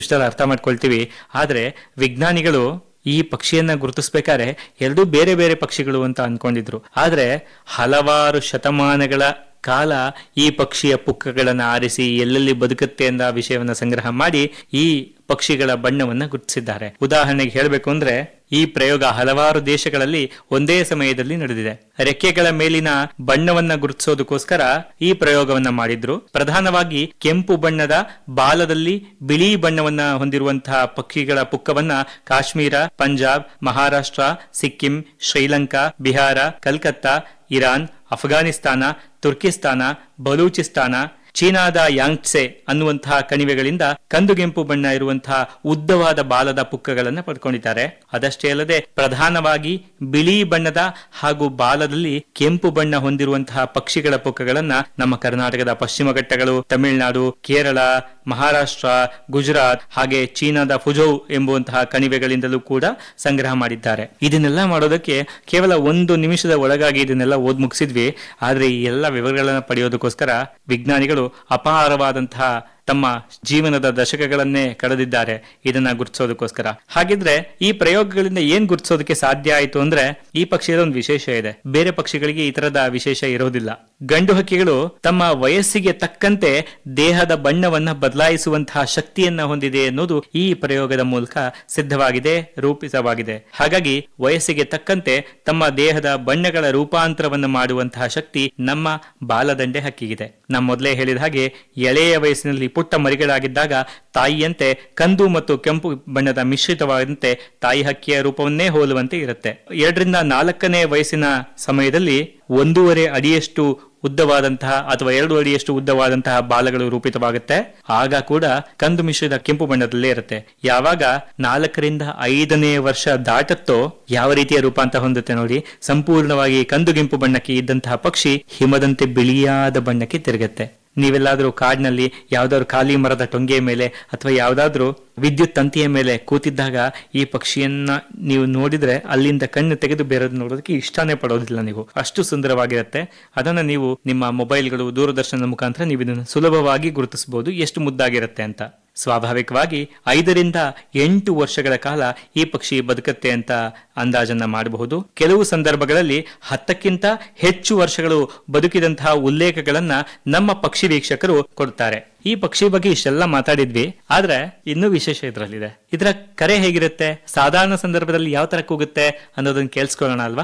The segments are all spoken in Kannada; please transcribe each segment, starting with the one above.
ಇಷ್ಟೆಲ್ಲ ಅರ್ಥ ಮಾಡ್ಕೊಳ್ತೀವಿ. ಆದ್ರೆ ವಿಜ್ಞಾನಿಗಳು ಈ ಪಕ್ಷಿಯನ್ನ ಗುರುತಿಸ್ಬೇಕಾದ್ರೆ ಎರಡೂ ಬೇರೆ ಬೇರೆ ಪಕ್ಷಿಗಳು ಅಂತ ಅನ್ಕೊಂಡಿದ್ರು. ಆದ್ರೆ ಹಲವಾರು ಶತಮಾನಗಳ ಕಾಲ ಈ ಪಕ್ಷಿಯ ಪುಕ್ಕಗಳನ್ನು ಆರಿಸಿ ಎಲ್ಲೆಲ್ಲಿ ಬದುಕುತ್ತೆ ಎಂದ ವಿಷಯವನ್ನ ಸಂಗ್ರಹ ಮಾಡಿ ಈ ಪಕ್ಷಿಗಳ ಬಣ್ಣವನ್ನ ಗುರುತಿಸಿದ್ದಾರೆ. ಉದಾಹರಣೆಗೆ ಹೇಳಬೇಕು ಅಂದ್ರೆ ಈ ಪ್ರಯೋಗ ಹಲವಾರು ದೇಶಗಳಲ್ಲಿ ಒಂದೇ ಸಮಯದಲ್ಲಿ ನಡೆದಿದೆ. ರೆಕ್ಕೆಗಳ ಮೇಲಿನ ಬಣ್ಣವನ್ನ ಗುರುತಿಸೋದಕ್ಕೋಸ್ಕರ ಈ ಪ್ರಯೋಗವನ್ನ ಮಾಡಿದ್ರು. ಪ್ರಧಾನವಾಗಿ ಕೆಂಪು ಬಣ್ಣದ ಬಾಲದಲ್ಲಿ ಬಿಳಿ ಬಣ್ಣವನ್ನ ಹೊಂದಿರುವಂತಹ ಪಕ್ಷಿಗಳ ಪುಕ್ಕವನ್ನ ಕಾಶ್ಮೀರ, ಪಂಜಾಬ್, ಮಹಾರಾಷ್ಟ್ರ, ಸಿಕ್ಕಿಂ, ಶ್ರೀಲಂಕಾ, ಬಿಹಾರ, ಕಲ್ಕತ್ತಾ, ಇರಾನ್, ಅಫ್ಘಾನಿಸ್ತಾನ, ತುರ್ಕಿಸ್ತಾನ, ಬಲೂಚಿಸ್ತಾನ, ಚೀನಾದ ಯಾಂಗ್ಸೆ ಅನ್ನುವಂತಹ ಕಣಿವೆಗಳಿಂದ ಕಂದುಗೆಂಪು ಬಣ್ಣ ಇರುವಂತಹ ಉದ್ದವಾದ ಬಾಲದ ಪುಕ್ಕಗಳನ್ನು ಪಡ್ಕೊಂಡಿದ್ದಾರೆ. ಅದಷ್ಟೇ ಅಲ್ಲದೆ ಪ್ರಧಾನವಾಗಿ ಬಿಳಿ ಬಣ್ಣದ ಹಾಗೂ ಬಾಲದಲ್ಲಿ ಕೆಂಪು ಬಣ್ಣ ಹೊಂದಿರುವಂತಹ ಪಕ್ಷಿಗಳ ಪುಕ್ಕಗಳನ್ನ ನಮ್ಮ ಕರ್ನಾಟಕದ ಪಶ್ಚಿಮ ಘಟ್ಟಗಳು, ತಮಿಳುನಾಡು, ಕೇರಳ, ಮಹಾರಾಷ್ಟ್ರ, ಗುಜರಾತ್ ಹಾಗೆ ಚೀನಾದ ಫುಜೌ ಎಂಬುವಂತಹ ಕಣಿವೆಗಳಿಂದಲೂ ಕೂಡ ಸಂಗ್ರಹ ಮಾಡಿದ್ದಾರೆ. ಇದನ್ನೆಲ್ಲ ಮಾಡೋದಕ್ಕೆ ಕೇವಲ 1 ನಿಮಿಷದ ಒಳಗಾಗಿ ಇದನ್ನೆಲ್ಲ ಓದ್ ಮುಗಿಸಿದ್ವಿ. ಆದ್ರೆ ಈ ಎಲ್ಲ ವಿವರಗಳನ್ನ ಪಡೆಯೋದಕ್ಕೋಸ್ಕರ ವಿಜ್ಞಾನಿಗಳು ಅಪಾರವಾದಂತಹ ತಮ್ಮ ಜೀವನದ ದಶಕಗಳನ್ನೇ ಕಳೆದಿದ್ದಾರೆ ಇದನ್ನ ಗುರುತಿಸೋದಕ್ಕೋಸ್ಕರ. ಹಾಗಿದ್ರೆ ಈ ಪ್ರಯೋಗಗಳಿಂದ ಏನ್ ಗುರುತಿಸೋದಕ್ಕೆ ಸಾಧ್ಯ ಆಯ್ತು ಅಂದ್ರೆ ಈ ಪಕ್ಷಿಯ ಒಂದು ವಿಶೇಷ ಇದೆ. ಬೇರೆ ಪಕ್ಷಿಗಳಿಗೆ ಈ ತರದ ವಿಶೇಷ ಇರೋದಿಲ್ಲ. ಗಂಡು ಹಕ್ಕಿಗಳು ತಮ್ಮ ವಯಸ್ಸಿಗೆ ತಕ್ಕಂತೆ ದೇಹದ ಬಣ್ಣವನ್ನ ಬದಲಾಯಿಸುವಂತಹ ಶಕ್ತಿಯನ್ನ ಹೊಂದಿದೆ ಅನ್ನೋದು ಈ ಪ್ರಯೋಗದ ಮೂಲಕ ಸಿದ್ಧವಾಗಿದೆ, ರೂಪಿತವಾಗಿದೆ. ಹಾಗಾಗಿ ವಯಸ್ಸಿಗೆ ತಕ್ಕಂತೆ ತಮ್ಮ ದೇಹದ ಬಣ್ಣಗಳ ರೂಪಾಂತರವನ್ನು ಮಾಡುವಂತಹ ಶಕ್ತಿ ನಮ್ಮ ಬಾಲದಂಡೆ ಹಕ್ಕಿಗಿದೆ. ನಮ್ಮ ಮೊದಲೇ ಹೇಳಿದ ಹಾಗೆ ಎಳೆಯ ವಯಸ್ಸಿನಲ್ಲಿ ಪುಟ್ಟ ಮರಿಗಳಾಗಿದ್ದಾಗ ತಾಯಿಯಂತೆ ಕಂದು ಮತ್ತು ಕೆಂಪು ಬಣ್ಣದ ಮಿಶ್ರಿತವಾದಂತೆ ತಾಯಿ ಹಕ್ಕಿಯ ರೂಪವನ್ನೇ ಹೋಲುವಂತೆ ಇರುತ್ತೆ. 2 ರಿಂದ 4ನೇ ವಯಸ್ಸಿನ ಸಮಯದಲ್ಲಿ 1.5 ಅಡಿಯಷ್ಟು ಉದ್ದವಾದಂತಹ ಅಥವಾ 2 ಅಡಿಯಷ್ಟು ಉದ್ದವಾದಂತಹ ಬಾಲಗಳು ರೂಪಿತವಾಗುತ್ತೆ. ಆಗ ಕೂಡ ಕಂದು ಮಿಶ್ರಿತ ಕೆಂಪು ಬಣ್ಣದಲ್ಲೇ ಇರುತ್ತೆ. ಯಾವಾಗ 4 ರಿಂದ 5ನೇ ವರ್ಷ ದಾಟತ್ತೋ ಯಾವ ರೀತಿಯ ರೂಪಾಂತರ ಹೊಂದುತ್ತೆ ನೋಡಿ. ಸಂಪೂರ್ಣವಾಗಿ ಕಂದುಗೆಂಪು ಬಣ್ಣಕ್ಕೆ ಇದ್ದಂತಹ ಪಕ್ಷಿ ಹಿಮದಂತೆ ಬಿಳಿಯಾದ ಬಣ್ಣಕ್ಕೆ ತಿರುಗುತ್ತೆ. ನೀವೆಲ್ಲಾದ್ರೂ ಕಾಡಿನಲ್ಲಿ ಯಾವ್ದಾದ್ರು ಖಾಲಿ ಮರದ ಟೊಂಗೆಯ ಮೇಲೆ ಅಥವಾ ಯಾವ್ದಾದ್ರು ವಿದ್ಯುತ್ ತಂತಿಯ ಮೇಲೆ ಕೂತಿದ್ದಾಗ ಈ ಪಕ್ಷಿಯನ್ನ ನೀವು ನೋಡಿದ್ರೆ ಅಲ್ಲಿಂದ ಕಣ್ಣು ತೆಗೆದು ಬೇರೆದ್ ನೋಡೋದಕ್ಕೆ ಇಷ್ಟನೇ ಪಡೋದಿಲ್ಲ ನೀವು. ಅಷ್ಟು ಸುಂದರವಾಗಿರುತ್ತೆ. ಅದನ್ನ ನೀವು ನಿಮ್ಮ ಮೊಬೈಲ್ಗಳು, ದೂರದರ್ಶನದ ಮುಖಾಂತರ ನೀವು ಇದನ್ನು ಸುಲಭವಾಗಿ ಗುರುತಿಸಬಹುದು ಎಷ್ಟು ಮುದ್ದಾಗಿರುತ್ತೆ ಅಂತ. ಸ್ವಾಭಾವಿಕವಾಗಿ 5 ರಿಂದ 8 ವರ್ಷಗಳ ಕಾಲ ಈ ಪಕ್ಷಿ ಬದುಕತ್ತೆ ಅಂತ ಅಂದಾಜನ್ನ ಮಾಡಬಹುದು. ಕೆಲವು ಸಂದರ್ಭಗಳಲ್ಲಿ 10ಕ್ಕಿಂತ ಹೆಚ್ಚು ವರ್ಷಗಳು ಬದುಕಿದಂತಹ ಉಲ್ಲೇಖಗಳನ್ನ ನಮ್ಮ ಪಕ್ಷಿ ವೀಕ್ಷಕರು ಕೊಡ್ತಾರೆ. ಈ ಪಕ್ಷಿ ಬಗ್ಗೆ ಇಷ್ಟೆಲ್ಲ ಮಾತಾಡಿದ್ವಿ, ಆದ್ರೆ ಇನ್ನೂ ವಿಶೇಷ ಇದರಲ್ಲಿದೆ. ಇದರ ಕರೆ ಹೇಗಿರುತ್ತೆ, ಸಾಧಾರಣ ಸಂದರ್ಭದಲ್ಲಿ ಯಾವ ತರ ಕೂಗುತ್ತೆ ಅನ್ನೋದನ್ನ ಕೇಳಿಸ್ಕೊಳ್ಳೋಣ ಅಲ್ವಾ.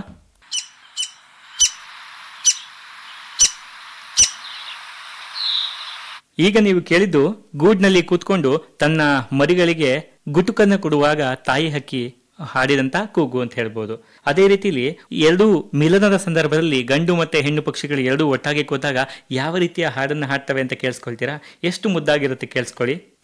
ಈಗ ನೀವು ಕೇಳಿದ್ದು ಗೂಡ್ನಲ್ಲಿ ಕೂತ್ಕೊಂಡು ತನ್ನ ಮರಿಗಳಿಗೆ ಗುಟುಕನ್ನ ಕೊಡುವಾಗ ತಾಯಿ ಹಕ್ಕಿ ಹಾಡಿದಂತ ಕೂಗು ಅಂತ ಹೇಳ್ಬೋದು. ಅದೇ ರೀತಿಲಿ ಎರಡೂ ಮಿಲನದ ಸಂದರ್ಭದಲ್ಲಿ ಗಂಡು ಮತ್ತೆ ಹೆಣ್ಣು ಪಕ್ಷಿಗಳು ಎರಡೂ ಒಟ್ಟಾಗಿ ಕೂತಾಗ ಯಾವ ರೀತಿಯ ಹಾಡನ್ನ ಹಾಡ್ತವೆ ಅಂತ ಕೇಳಿಸ್ಕೊಳ್ತೀರಾ? ಎಷ್ಟು ಮುದ್ದಾಗಿರುತ್ತೆ ಕೇಳಿಸ್ಕೊಳ್ಳಿ.